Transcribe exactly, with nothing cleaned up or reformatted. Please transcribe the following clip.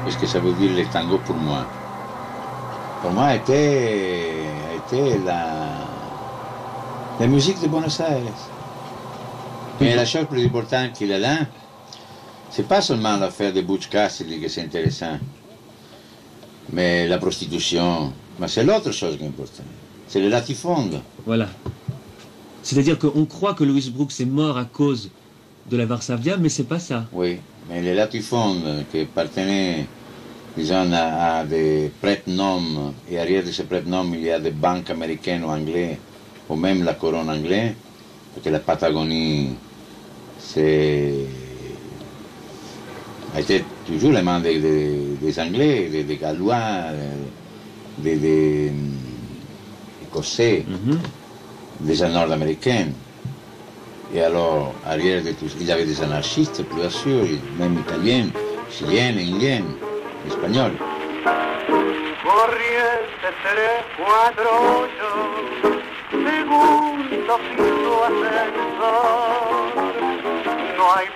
ce que ça veut dire le tango pour moi. Pour moi, était, était la, la musique de Buenos Aires. Mais la chose plus importante qu'il a là, c'est pas seulement l'affaire de Butch Cassidy que c'est intéressant, mais la prostitution, mais c'est l'autre chose qui est importante, c'est le latifonde. Voilà. C'est-à-dire qu'on croit que Louis Brooks est mort à cause de la Varsavia, mais c'est pas ça. Oui, mais le latifonde qui appartenait, disons, à, à des prête-noms, et arrière de ces prête-noms, il y a des banques américaines ou anglais, ou même la couronne anglaise, parce que la Patagonie, c'est... a été toujours les mains des, des, des Anglais, des, des Gallois, des, des Écossais, mm-hmm. des Nord-Américains. Et alors, arrière de tout, il y avait des anarchistes, bien sûr, même italiens, chiliens, indiens, espagnols. Corriente tres, cuatro, ocho, segundo piso ascensor, no hay